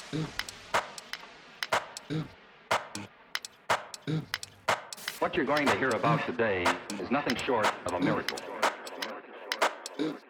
What you're going to hear about today is nothing short of a miracle.